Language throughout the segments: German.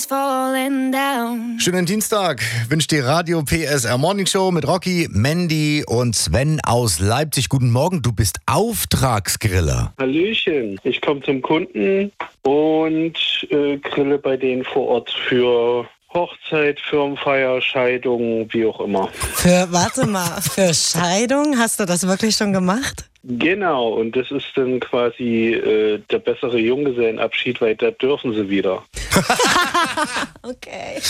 falling down. Schönen Dienstag wünscht die Radio PSR Morning Show mit Rocky, Mandy und Sven aus Leipzig. Guten Morgen, du bist Auftragsgriller. Hallöchen, ich komme zum Kunden und grille bei denen vor Ort für Hochzeit, Firmenfeier, Scheidung, wie auch immer. Für Scheidung? Hast du das wirklich schon gemacht? Genau, und das ist dann quasi der bessere Junggesellenabschied, weil da dürfen sie wieder. Okay.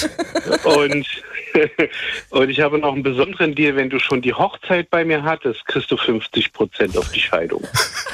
Und ich habe noch einen besonderen Deal, wenn du schon die Hochzeit bei mir hattest, kriegst du 50% auf die Scheidung.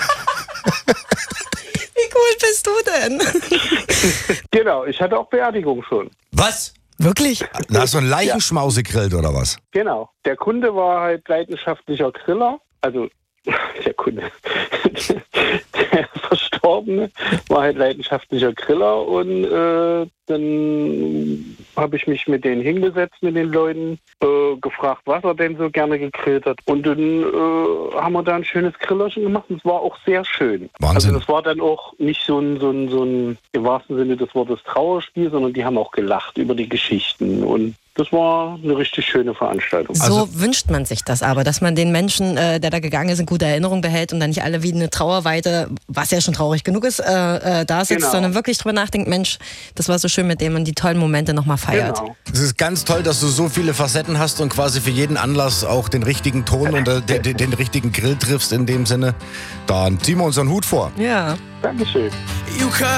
Wie cool bist du denn? Genau, ich hatte auch Beerdigung schon. Was? Wirklich? Da hast du einen Leichenschmaus gegrillt oder was? Genau, der Kunde war halt leidenschaftlicher Griller, also der Kunde, der Verstorbene war halt leidenschaftlicher Griller und dann habe ich mich mit denen hingesetzt, mit den Leuten, gefragt, was er denn so gerne gegrillt hat. Und dann haben wir da ein schönes Grillerchen gemacht und es war auch sehr schön. Wahnsinn. Also das war dann auch nicht so ein im wahrsten Sinne des Wortes Trauerspiel, sondern die haben auch gelacht über die Geschichten und das war eine richtig schöne Veranstaltung. So wünscht man sich das aber, dass man den Menschen, der da gegangen ist, in guter Erinnerung behält und dann nicht alle wie eine Trauerweite, was ja schon traurig genug ist, da sitzt, Genau. sondern wirklich drüber nachdenkt, Mensch, das war so schön, mit dem man die tollen Momente nochmal feiert. Genau. Es ist ganz toll, dass du so viele Facetten hast und quasi für jeden Anlass auch den richtigen Ton und den richtigen Grill triffst in dem Sinne. Dann ziehen wir uns einen Hut vor. Ja. Dankeschön.